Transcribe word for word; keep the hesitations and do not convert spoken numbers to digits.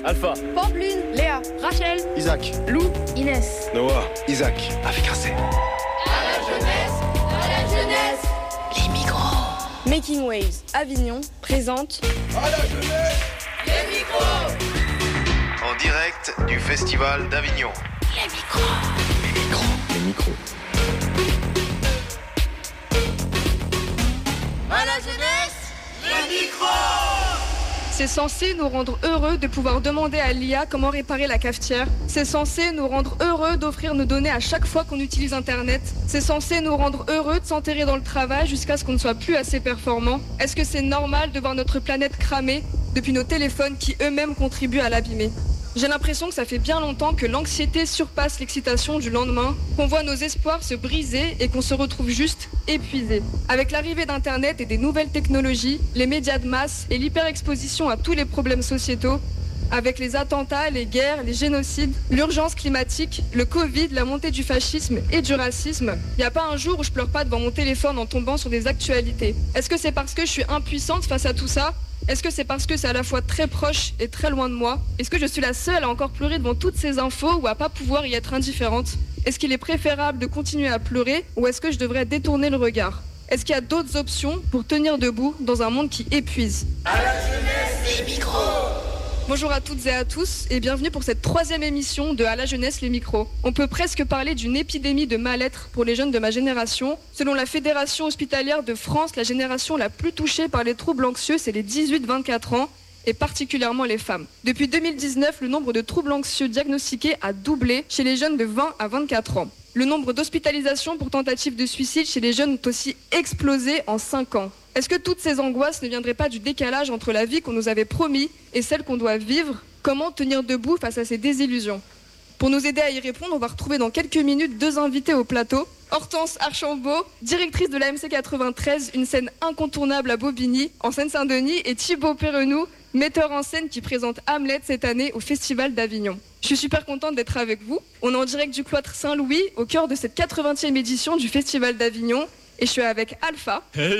Alpha, Pampline, Léa, Rachel, Isaac, Lou, Inès, Noah, Isaac, avec un C. À la jeunesse, à la jeunesse, les micros. Making Waves Avignon présente à la jeunesse, les micros. En direct du Festival d'Avignon. Les micros. Les micros. Les micros. À la jeunesse, les micros. C'est censé nous rendre heureux de pouvoir demander à l'I A comment réparer la cafetière. C'est censé nous rendre heureux d'offrir nos données à chaque fois qu'on utilise Internet. C'est censé nous rendre heureux de s'enterrer dans le travail jusqu'à ce qu'on ne soit plus assez performant. Est-ce que c'est normal de voir notre planète cramer depuis nos téléphones qui eux-mêmes contribuent à l'abîmer ? J'ai l'impression que ça fait bien longtemps que l'anxiété surpasse l'excitation du lendemain, qu'on voit nos espoirs se briser et qu'on se retrouve juste épuisé. Avec l'arrivée d'Internet et des nouvelles technologies, les médias de masse et l'hyperexposition à tous les problèmes sociétaux, avec les attentats, les guerres, les génocides, l'urgence climatique, le Covid, la montée du fascisme et du racisme, il n'y a pas un jour où je pleure pas devant mon téléphone en tombant sur des actualités. Est-ce que c'est parce que je suis impuissante face à tout ça ? Est-ce que c'est parce que c'est à la fois très proche et très loin de moi ? Est-ce que je suis la seule à encore pleurer devant toutes ces infos ou à pas pouvoir y être indifférente ? Est-ce qu'il est préférable de continuer à pleurer ou est-ce que je devrais détourner le regard ? Est-ce qu'il y a d'autres options pour tenir debout dans un monde qui épuise ? À la jeunesse, les micros. Bonjour à toutes et à tous et bienvenue pour cette troisième émission de À la jeunesse les micros. On peut presque parler d'une épidémie de mal-être pour les jeunes de ma génération. Selon la Fédération hospitalière de France, la génération la plus touchée par les troubles anxieux, c'est les dix-huit vingt-quatre ans et particulièrement les femmes. Depuis deux mille dix-neuf, le nombre de troubles anxieux diagnostiqués a doublé chez les jeunes de vingt à vingt-quatre ans. Le nombre d'hospitalisations pour tentatives de suicide chez les jeunes a aussi explosé en cinq ans. Est-ce que toutes ces angoisses ne viendraient pas du décalage entre la vie qu'on nous avait promis et celle qu'on doit vivre ? Comment tenir debout face à ces désillusions ? Pour nous aider à y répondre, on va retrouver dans quelques minutes deux invités au plateau. Hortense Archambault, directrice de l'A M C quatre-vingt-treize, une scène incontournable à Bobigny, en Seine-Saint-Denis, et Thibaut Perrenou, metteur en scène qui présente Hamlet cette année au Festival d'Avignon. Je suis super contente d'être avec vous. On est en direct du cloître Saint-Louis, au cœur de cette quatre-vingtième édition du Festival d'Avignon, et je suis avec Alpha. Hey.